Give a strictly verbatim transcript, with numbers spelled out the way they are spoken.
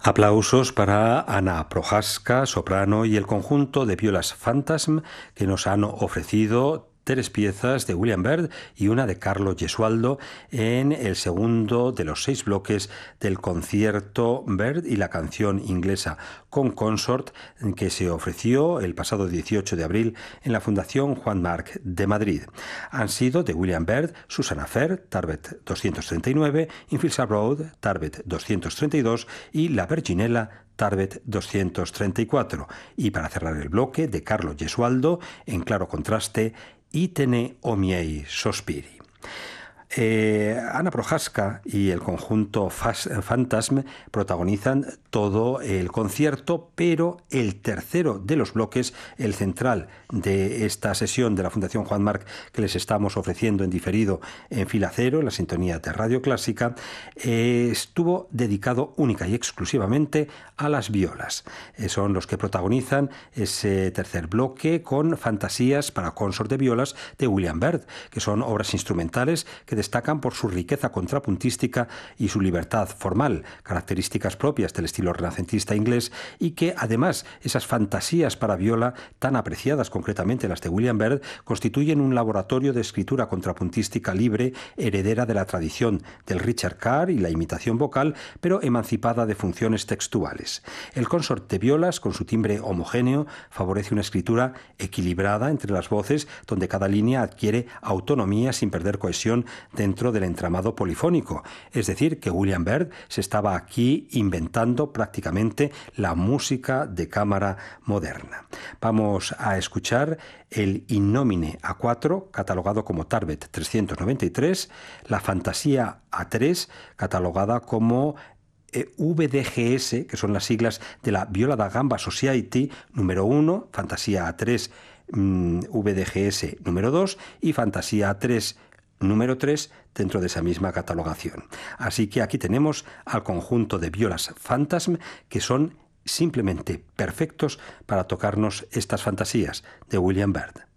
Aplausos para Ana Prochaska, soprano, y el conjunto de violas Phantasm, que nos han ofrecido tres piezas de William Byrd y una de Carlo Gesualdo en el segundo de los seis bloques del concierto Byrd y la canción inglesa con Consort, que se ofreció el pasado dieciocho de abril en la Fundación Juan March de Madrid. Han sido de William Byrd, Susanna Fer, Tarbet doscientos treinta y nueve, Infilza Road, Tarbet doscientos treinta y dos y La Verginella, Tarbet doscientos treinta y cuatro. Y para cerrar el bloque, de Carlo Gesualdo, en claro contraste, Itene o miei sospiri. Eh, Ana Prochaska y el conjunto Phantasm protagonizan todo el concierto, pero el tercero de los bloques, el central de esta sesión de la Fundación Juan March que les estamos ofreciendo en diferido en Fila Cero, en la sintonía de Radio Clásica, eh, estuvo dedicado única y exclusivamente a las violas. Eh, son los que protagonizan ese tercer bloque con fantasías para consort de violas de William Byrd, que son obras instrumentales que destacan por su riqueza contrapuntística y su libertad formal, características propias del estilo renacentista inglés, y que además esas fantasías para viola, tan apreciadas concretamente las de William Byrd, constituyen un laboratorio de escritura contrapuntística libre, heredera de la tradición del ricercar y la imitación vocal, pero emancipada de funciones textuales. El consort de violas, con su timbre homogéneo, favorece una escritura equilibrada entre las voces, donde cada línea adquiere autonomía sin perder cohesión dentro del entramado polifónico. Es decir, que William Byrd se estaba aquí inventando prácticamente la música de cámara moderna. Vamos a escuchar el In Nomine A cuatro, catalogado como Tarbet trescientos noventa y tres, la Fantasía A tres, catalogada como V D G S, que son las siglas de la Viola da Gamba Society número uno, Fantasía A tres, mmm, V D G S número dos y Fantasía A tres número tres dentro de esa misma catalogación. Así que aquí tenemos al conjunto de violas Phantasm, que son simplemente perfectos para tocarnos estas fantasías de William Byrd.